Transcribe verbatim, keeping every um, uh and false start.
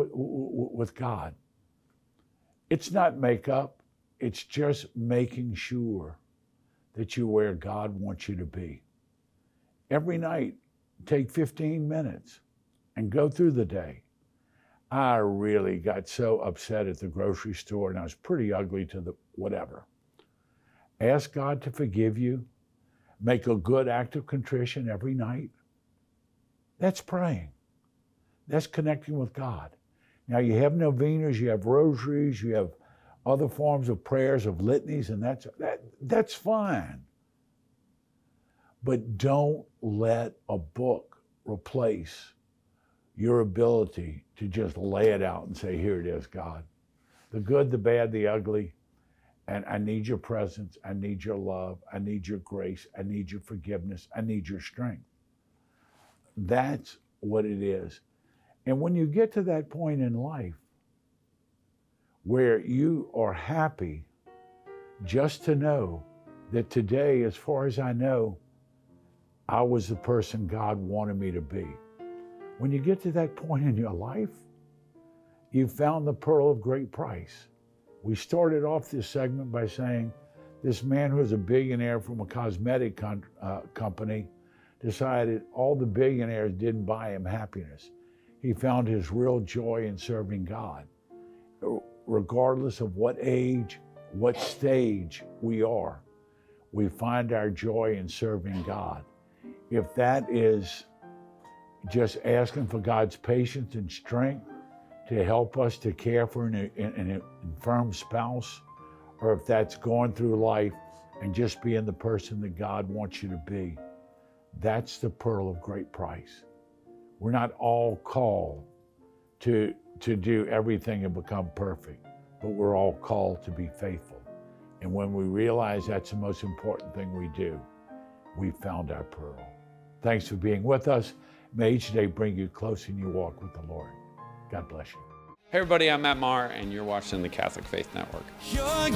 with, with God. It's not makeup. It's just making sure that you're where God wants you to be. Every night, take fifteen minutes and go through the day. I really got so upset at the grocery store, and I was pretty ugly to the whatever. Ask God to forgive you. Make a good act of contrition every night. That's praying. That's connecting with God. Now, you have novenas, you have rosaries, you have other forms of prayers, of litanies, and that's, that, that's fine. But don't let a book replace your ability to just lay it out and say, here it is, God. The good, the bad, the ugly, and I need your presence, I need your love, I need your grace, I need your forgiveness, I need your strength. That's what it is. And when you get to that point in life where you are happy just to know that today, as far as I know, I was the person God wanted me to be. When you get to that point in your life, you've found the pearl of great price. We started off this segment by saying this man who was a billionaire from a cosmetic con- uh, company decided all the billionaires didn't buy him happiness. He found his real joy in serving God. Regardless of what age, what stage we are, we find our joy in serving God. If that is just asking for God's patience and strength to help us to care for an, an infirm spouse, or if that's going through life and just being the person that God wants you to be, that's the pearl of great price. We're not all called to, to do everything and become perfect, but we're all called to be faithful. And when we realize that's the most important thing we do, we found our pearl. Thanks for being with us. May each day bring you closer in your walk with the Lord. God bless you. Hey everybody, I'm Matt Maher, and you're watching the Catholic Faith Network. You're